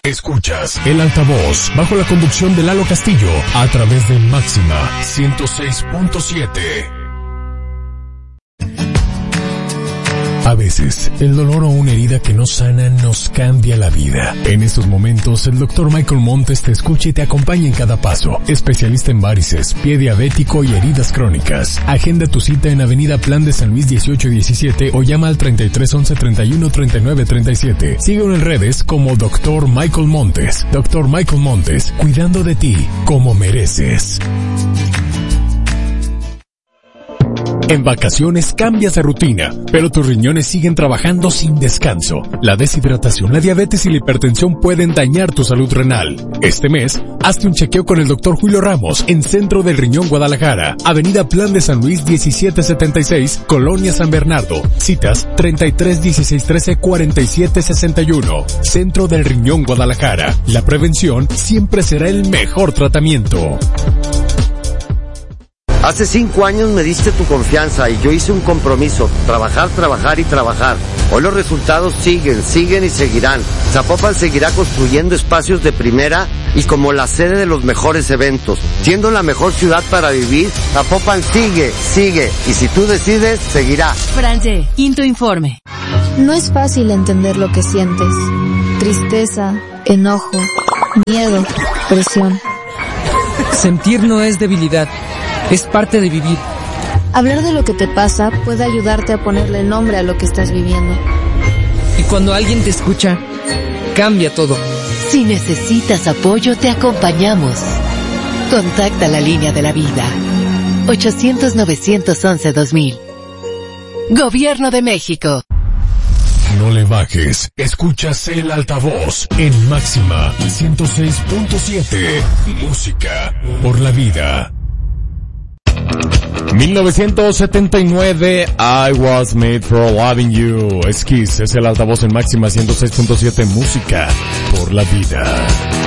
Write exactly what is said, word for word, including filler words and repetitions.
Escuchas El Altavoz bajo la conducción de Lalo Castillo a través de Máxima ciento seis punto siete. A veces, el dolor o una herida que no sana nos cambia la vida. En estos momentos, el doctor Michael Montes te escucha y te acompaña en cada paso. Especialista en varices, pie diabético y heridas crónicas. Agenda tu cita en Avenida Plan de San Luis dieciocho diecisiete o llama al treinta y tres once treinta y uno treinta y nueve treinta y siete. Síguelo en redes como doctor Michael Montes. doctor Michael Montes, cuidando de ti como mereces. En vacaciones cambias de rutina, pero tus riñones siguen trabajando sin descanso. La deshidratación, la diabetes y la hipertensión pueden dañar tu salud renal. Este mes, hazte un chequeo con el doctor Julio Ramos en Centro del Riñón Guadalajara, Avenida Plan de San Luis diecisiete setenta y seis, Colonia San Bernardo. Citas treinta y tres dieciséis trece cuarenta y siete sesenta y uno. Centro del Riñón Guadalajara. La prevención siempre será el mejor tratamiento. Hace cinco años me diste tu confianza y yo hice un compromiso, trabajar, trabajar y trabajar. Hoy los resultados siguen, siguen y seguirán. Zapopan seguirá construyendo espacios de primera y como la sede de los mejores eventos. Siendo la mejor ciudad para vivir, Zapopan sigue, sigue y si tú decides, seguirá. France, quinto informe. No es fácil entender lo que sientes. Tristeza, enojo, miedo, presión. Sentir no es debilidad. Es parte de vivir. Hablar de lo que te pasa puede ayudarte a ponerle nombre a lo que estás viviendo. Y cuando alguien te escucha, cambia todo. Si necesitas apoyo, te acompañamos. Contacta la línea de la vida. ochocientos novecientos once dos mil. Gobierno de México. No le bajes. Escuchas El Altavoz en Máxima ciento seis punto siete. Música por la vida. mil novecientos setenta y nueve, I Was Made for Loving You. Es Kiss, es El Altavoz en Máxima ciento seis punto siete, música por la vida.